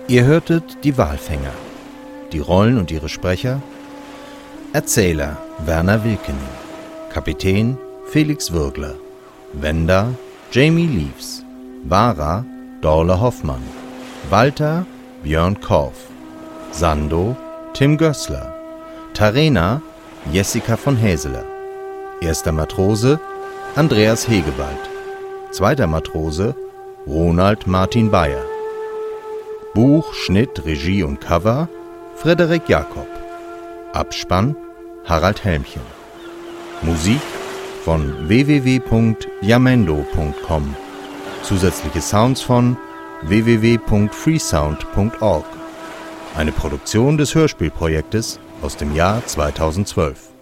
Ihr hörtet die Walfänger. Die Rollen und ihre Sprecher: Erzähler Werner Wilkening, Kapitän Felix Würgler, Wender Jamie Leaves, Wara Dorle Hoffmann, Walter Björn Korff, Sando Tim Gößler, Tarena Jessica von Häseler, erster Matrose Andreas Hegewald, zweiter Matrose Ronald Martin Bayer. Buch, Schnitt, Regie und Cover Frederik Jakob. Abspann Harald Helmchen. Musik von www.jamendo.com. Zusätzliche Sounds von www.freesound.org. Eine Produktion des Hörspielprojektes aus dem Jahr 2012.